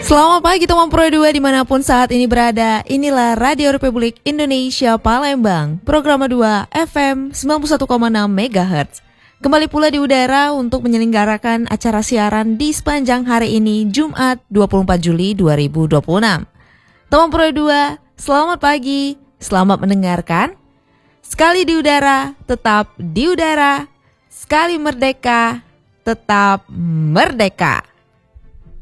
Selamat pagi teman Pro 2 dimanapun saat ini berada. Inilah Radio Republik Indonesia Palembang, Program 2 FM 91,6 MHz. Kembali pula di udara untuk menyelenggarakan acara siaran di sepanjang hari ini, Jumat 24 Juli 2026. Teman Pro 2, selamat pagi, selamat mendengarkan. Sekali di udara, tetap di udara. Sekali merdeka, tetap merdeka.